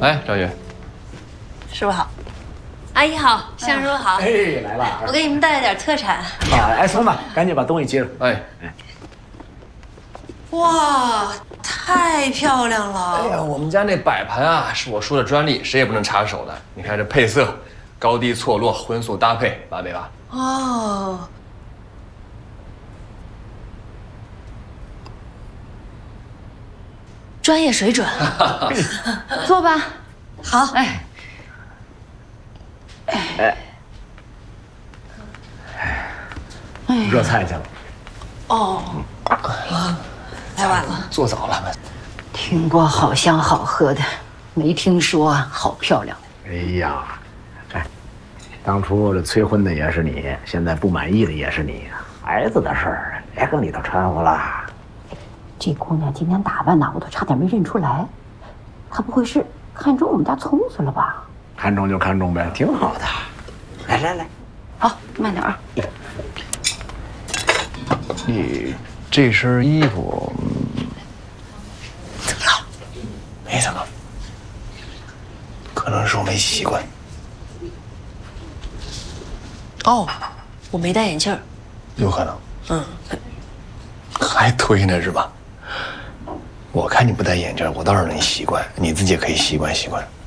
哎，赵宇， 师傅好，阿姨好，相叔好。 哎，来了。 我给你们带了点特产。 啊，哎，松子，赶紧把东西接上。 哎， 哇，太漂亮了！ 哎呀，我们家那摆盘啊，是我说的专利，谁也不能插手的。你看这配色，高低错落，荤素搭配，完美吧？ 哦，专业水准。 坐吧。 好， 哎， 热菜去了。 哦，来晚了。 做早了。 听过好香好喝的，没听说好漂亮。 哎呀，哎，当初这催婚的也是你，现在不满意的也是你，孩子的事儿别跟里头掺和了。 这姑娘今天打扮呐，我都差点没认出来。她不会是看中我们家葱子了吧？ 看中就看中呗，挺好的。来来来， 好，慢点啊。 你这身衣服怎么了？没怎么，可能是我没习惯。 哦，我没戴眼镜儿。 有可能。 嗯， 还推呢是吧？我看你不戴眼镜，我倒是能习惯，你自己也可以习惯习惯。